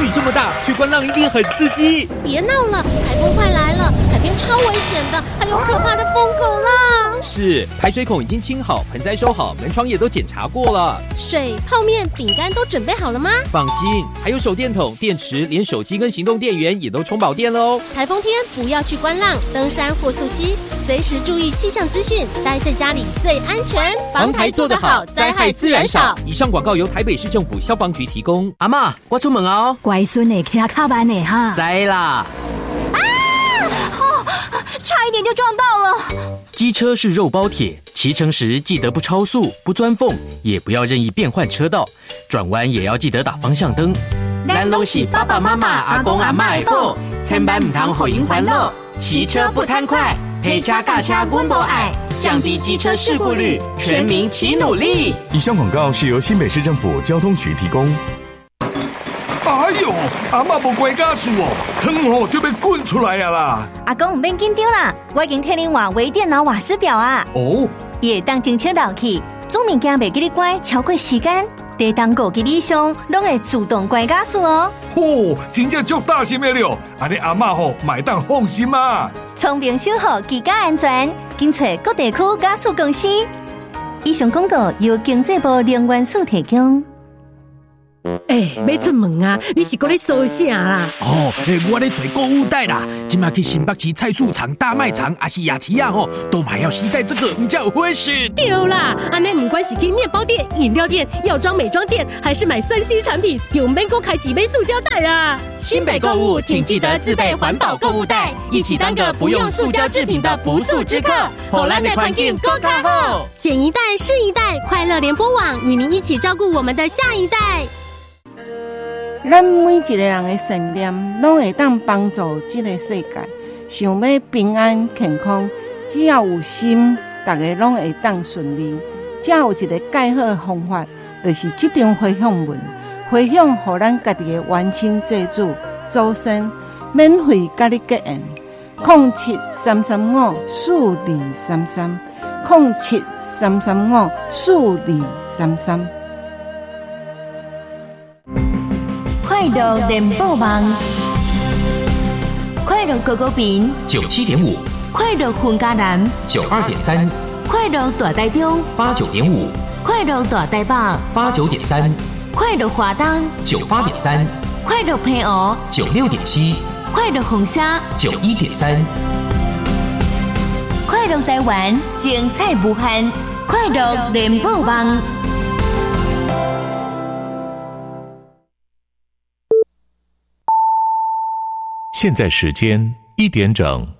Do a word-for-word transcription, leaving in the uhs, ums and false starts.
雨这么大，去观浪一定很刺激。 别闹了，台风快来了，海边超危险的，还有可怕的疯狗浪。 是，排水孔已经清好，盆栽收好，门窗也都检查过了。 水、泡面、饼干都准备好了吗？ 放心，还有手电筒、电池，连手机跟行动电源也都充饱电了哦。 台风天不要去观浪、登山或溯溪，随时注意气象资讯，待在家里最安全。 防台做得好，灾害自然少。以上广告由台北市政府消防局提供。 阿嬷，我出门哦。 乖孙的骑较慢的哈。 知啦。 啊！哦，差一点就撞到了。 机车是肉包铁，骑乘时记得不超速、不钻缝，也不要任意变换车道，转弯也要记得打方向灯。咱拢是爸爸妈妈、阿公阿嬷的宝，千万唔通互因烦恼。骑车不贪快，陪车驾车阮无爱，降低机车事故率，全民齐努力。 以上广告是由新北市政府交通局提供。 哎呦，阿嬷无乖家事哦，汤吼就要滚出来啊啦！ 阿公唔免紧张啦，我已经替你换微电脑瓦斯表啊。 哦， 伊会当侦测热气，煮物件袂记你乖超过时间，地当过记你上，拢会自动乖家事哦。 哦，真正足大心的了，安尼阿嬷吼买当放心啊。 聪明守护居家安全，紧找各地区家事公司。以上广告由经济部能源署提供。 哎、欸，要出门啊！你是搁咧说啥啦？ 哦，欸、我咧找购物袋啦。今麦去新北市菜市场、大卖场，还是夜市啊？吼，都还要携带这个，唔才有危险。 对啦，安尼唔管是去面包店、饮料店、药妆美妆店，还是买三 C 产品，就免搁开几杯塑胶袋啊。 新北购物，请记得自备环保购物袋，一起当个不用塑胶制品的不速之客。好咱的环境更加好， 减一代是一代，快乐联播网与您一起照顾我们的下一代。 咱每一个人的善念，拢会当帮助这个世界。想要平安健康，只要有心，大家拢会当顺利。只有一个介好的方法，就是这张回向文，回向予咱家己的冤亲债主、祖先，免费甲你结缘。零七三三五四二三三，零七三三五四二三三。 快乐联播网，快乐狗狗饼九七点五， 快乐混家男九二点三， 快乐大台中八九点五， 快乐大台北八九点三， 快乐华东九八点三， 快乐平湖九六点七， 快乐红沙九一点三， 快乐台湾精彩无限，快乐联播网。 现在时间一点整。